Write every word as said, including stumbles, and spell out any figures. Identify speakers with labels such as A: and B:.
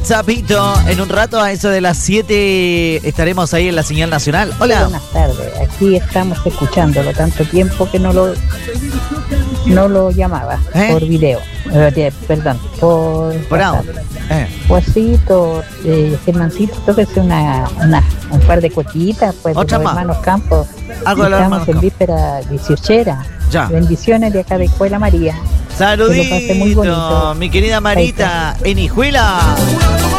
A: WhatsAppito. En un rato, a eso de las siete, estaremos ahí en la señal nacional. Hola.
B: Buenas tardes. Aquí estamos escuchándolo tanto tiempo que no lo no lo llamaba ¿Eh? por video. Eh, perdón, por
A: por audio.
B: Eh. Juancito, eh, Germancito, tóquese una, una, un par de coquillitas, pues, de los hermanos Campos.
A: Algo de los
B: Estamos en víspera dieciochera. Ya. Bendiciones de acá de Hijuela María.
A: Saludito, muy bonito. Mi querida Marita, en Hijuela.